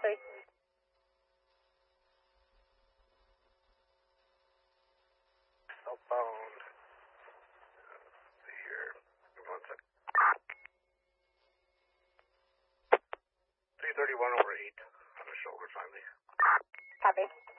3. Southbound. Let's see here. Give me 1 sec. 331 over 8 on the shoulder finally. Copy.